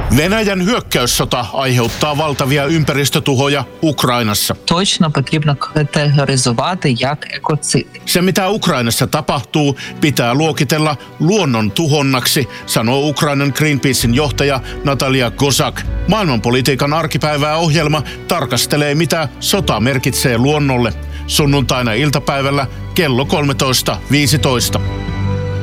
Venäjän hyökkäyssota aiheuttaa valtavia ympäristötuhoja Ukrainassa. Точно потрібно категоризувати як екоцид. Se, mitä Ukrainassa tapahtuu, pitää luokitella luonnon tuhonnaksi, sanoo Ukrainan Greenpeacein johtaja Natalia Kozak. Maailmanpolitiikan arkipäivää ohjelma tarkastelee, mitä sota merkitsee luonnolle. Sunnuntaina iltapäivällä kello 13.15.